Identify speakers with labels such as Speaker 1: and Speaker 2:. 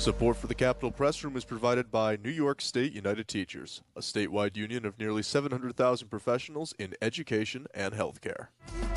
Speaker 1: Support for the Capitol Press Room is provided by New York State United Teachers, a statewide union of nearly 700,000 professionals in education and healthcare.